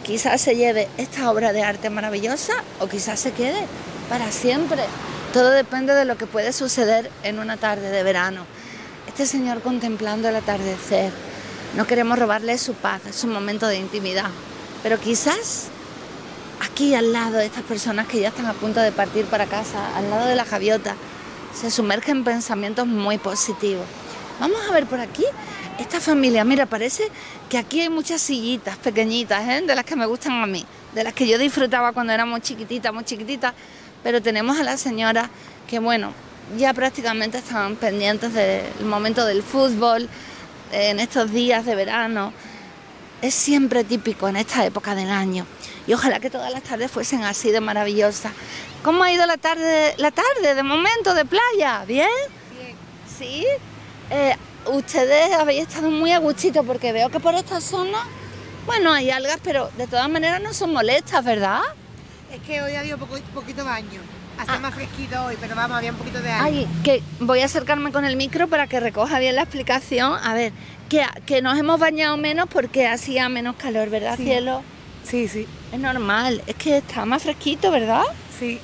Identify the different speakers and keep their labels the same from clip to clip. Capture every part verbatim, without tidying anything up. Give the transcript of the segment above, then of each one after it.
Speaker 1: quizás se lleve esta obra de arte maravillosa o quizás se quede para siempre. Todo depende de lo que puede suceder en una tarde de verano. Este señor contemplando el atardecer. No queremos robarle su paz, es un momento de intimidad. Pero quizás aquí al lado de estas personas que ya están a punto de partir para casa, al lado de la gaviota, se sumerge en pensamientos muy positivos. Vamos a ver por aquí esta familia. Mira, parece que aquí hay muchas sillitas pequeñitas, ¿eh? De las que me gustan a mí, de las que yo disfrutaba cuando era muy chiquitita, muy chiquitita. Pero tenemos a la señora que, bueno, ya prácticamente estaban pendientes del momento del fútbol en estos días de verano. Es siempre típico en esta época del año. Y ojalá que todas las tardes fuesen así de maravillosas. ¿Cómo ha ido la tarde, la tarde de momento de playa? ¿Bien?
Speaker 2: Bien.
Speaker 1: ¿Sí? Eh, ustedes habéis estado muy a gustito porque veo que por esta zona, bueno, hay algas, pero de todas maneras no son molestas, ¿verdad?
Speaker 2: Es que hoy ha habido poco, poquito baño. Hace
Speaker 1: Ah.
Speaker 2: más fresquito hoy, pero vamos, había un poquito de aire.
Speaker 1: Ay, que voy a acercarme con el micro para que recoja bien la explicación. A ver, que, que nos hemos bañado menos porque hacía menos calor, ¿verdad,
Speaker 2: Sí.
Speaker 1: cielo?
Speaker 2: Sí, sí,
Speaker 1: Es normal, es que está más fresquito, ¿verdad?
Speaker 2: sí.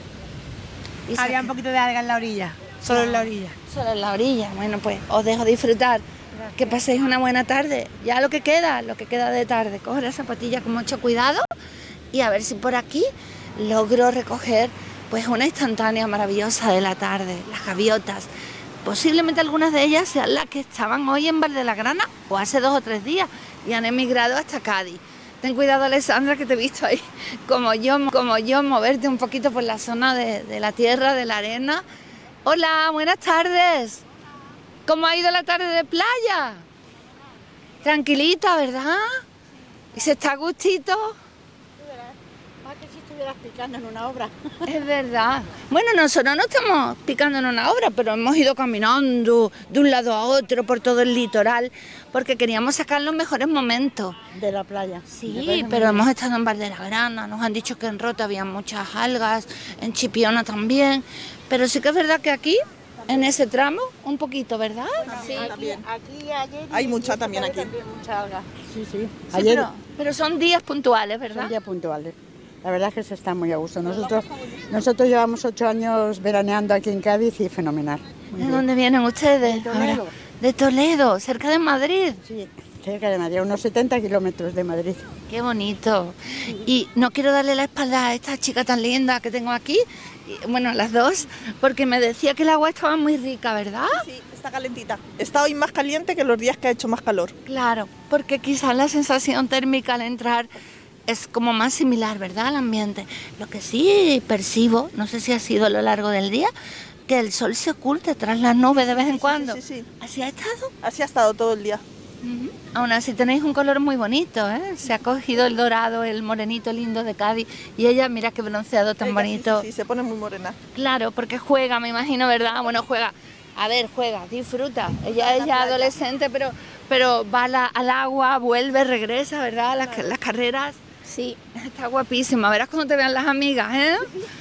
Speaker 1: Y
Speaker 2: Había
Speaker 1: saca-
Speaker 2: un poquito de alga en la orilla, solo en la orilla.
Speaker 1: Solo en la orilla. Bueno, pues os dejo disfrutar.
Speaker 2: Gracias.
Speaker 1: Que paséis una buena tarde. Ya lo que queda, lo que queda de tarde. Coge las zapatillas con mucho cuidado y a ver si por aquí logro recoger pues una instantánea maravillosa de la tarde. Las gaviotas. Posiblemente algunas de ellas sean las que estaban hoy en Valdelagrana o hace dos o tres días y han emigrado hasta Cádiz. Ten cuidado, Alessandra, que te he visto ahí como yo, como yo moverte un poquito por la zona de, de la tierra, de la arena. Hola, buenas tardes. ¿Cómo ha ido la tarde de playa? Tranquilita, ¿verdad? ¿Y se está a gustito?
Speaker 3: Más que si estuvieras picando en una obra.
Speaker 1: Es verdad. Bueno, nosotros no estamos picando en una obra, pero hemos ido caminando de un lado a otro por todo el litoral porque queríamos sacar los mejores momentos.
Speaker 3: De la playa.
Speaker 1: Sí, pero hemos estado en Valdelagrana, nos han dicho que en Rota había muchas algas, en Chipiona también, pero sí que es verdad que aquí, en ese tramo, un poquito, ¿verdad?
Speaker 3: Sí, aquí, aquí ayer.
Speaker 4: Hay
Speaker 3: y
Speaker 4: mucha
Speaker 3: esta
Speaker 4: también
Speaker 3: tarde
Speaker 4: aquí.
Speaker 3: también mucha alga. Sí, sí.
Speaker 1: Sí,
Speaker 3: Ayer
Speaker 1: pero, pero son días puntuales,
Speaker 3: son
Speaker 1: ¿verdad?
Speaker 3: días puntuales. La verdad es que se está muy a gusto. Nosotros, nosotros llevamos ocho años veraneando aquí en Cádiz y fenomenal. Muy
Speaker 1: ¿De
Speaker 3: bien.
Speaker 1: dónde vienen ustedes?
Speaker 3: De Toledo.
Speaker 1: Ahora, de Toledo, cerca de Madrid.
Speaker 3: Sí, cerca de Madrid, unos setenta kilómetros de Madrid.
Speaker 1: Qué bonito. Y no quiero darle la espalda a esta chica tan linda que tengo aquí, y, bueno, las dos, porque me decía que el agua estaba muy rica, ¿verdad?
Speaker 4: Sí, está calentita. Está hoy más caliente que los días que ha hecho más calor.
Speaker 1: Claro, porque quizás la sensación térmica al entrar es como más similar, ¿verdad?, al ambiente. Lo que sí percibo, no sé si ha sido a lo largo del día, que el sol se oculta tras las nubes de vez en cuando.
Speaker 4: Sí, sí, sí.
Speaker 1: ¿Así ha estado?
Speaker 4: Así ha estado todo el día.
Speaker 1: Ujú. Aún así tenéis un color muy bonito, ¿eh? Se ha cogido el dorado, el morenito lindo de Cádiz y ella, mira qué bronceado tan
Speaker 4: Ella,
Speaker 1: bonito.
Speaker 4: Sí, sí, sí, se pone muy morena.
Speaker 1: Claro, porque juega, me imagino, ¿verdad? Bueno, juega. A ver, juega, disfruta. Ella es ya adolescente, pero, pero va a la- al agua, vuelve, regresa, ¿verdad? Las, las carreras. Sí, está guapísima. Verás cuando te vean las amigas, ¿eh?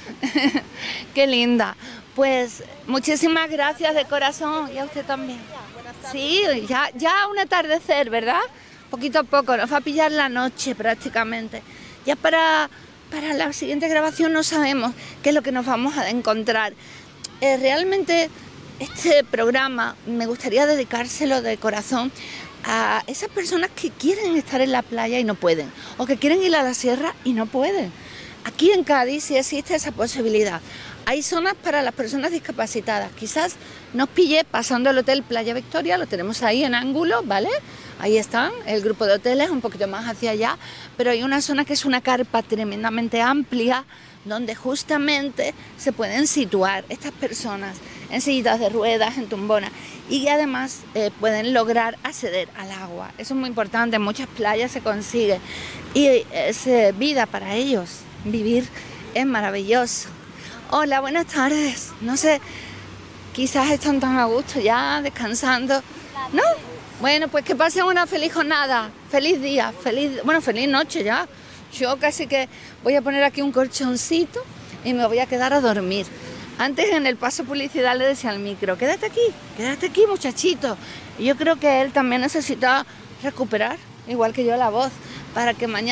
Speaker 1: Qué linda. Pues muchísimas gracias de corazón y a usted también. Sí, ya, ya un atardecer, ¿verdad? Poquito a poco, nos va a pillar la noche prácticamente. Ya para, para la siguiente grabación no sabemos qué es lo que nos vamos a encontrar. Eh, realmente este programa me gustaría dedicárselo de corazón a esas personas que quieren estar en la playa y no pueden, o que quieren ir a la sierra y no pueden. Aquí en Cádiz sí existe esa posibilidad. Hay zonas para las personas discapacitadas. Quizás nos pille pasando el Hotel Playa Victoria, lo tenemos ahí en ángulo, ¿vale? Ahí están, el grupo de hoteles, un poquito más hacia allá, pero hay una zona que es una carpa tremendamente amplia, donde justamente se pueden situar estas personas en sillitas de ruedas, en tumbonas, y además eh, pueden lograr acceder al agua. Eso es muy importante, en muchas playas se consigue, y es eh, vida para ellos. Vivir es maravilloso. Hola, buenas tardes. No sé, quizás están tan a gusto ya, descansando. ¿No? Bueno, pues que pasen una feliz jornada, feliz día, feliz, bueno, feliz noche ya. Yo casi que voy a poner aquí un colchoncito y me voy a quedar a dormir. Antes en el paso publicidad le decía al micro, quédate aquí, quédate aquí, muchachito. Y yo creo que él también necesita recuperar, igual que yo, la voz, para que mañana